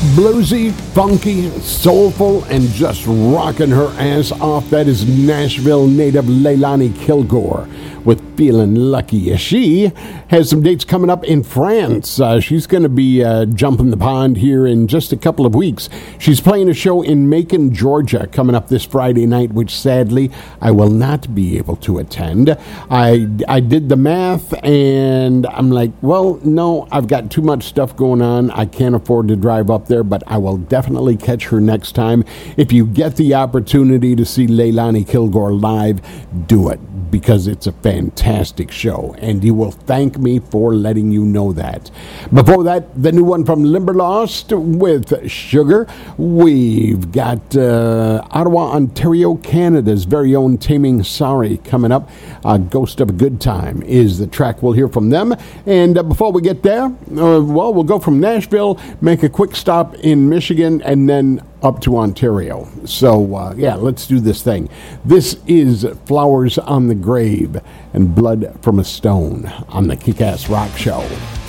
Bluesy, funky, soulful, and just rocking her ass off. That is Nashville native Leilani Kilgore with Feeling Lucky. She has some dates coming up in France. She's going to be jumping the pond here in just a couple of weeks. She's playing a show in Macon, Georgia, coming up this Friday night, which sadly I will not be able to attend. I did the math, and I'm like, well, no, I've got too much stuff going on. I can't afford to drive up there, but I will definitely catch her next time. If you get the opportunity to see Leilani Kilgore live, do it, because it's a fantastic show, and you will thank me for letting you know that. Before that, the new one from Limberlost with Sugar. We've got Ottawa, Ontario, Canada's very own Taming Sorry coming up. Ghost of a Good Time is the track we'll hear from them. And before we get there, we'll go from Nashville, make a quick stop in Michigan, and then up to Ontario. So, let's do this thing. This is Flowers on the Grave and Blood from a Stone on the Kick-Ass Rock Show.